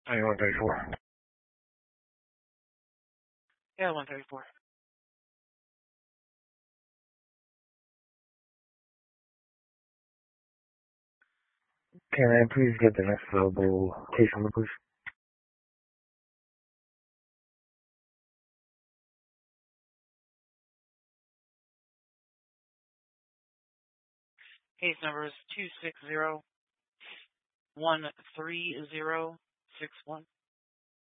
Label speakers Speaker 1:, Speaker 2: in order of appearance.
Speaker 1: 134.
Speaker 2: Yeah, 134.
Speaker 1: Can I please get the next available case number, please?
Speaker 2: Case number is 260-13061.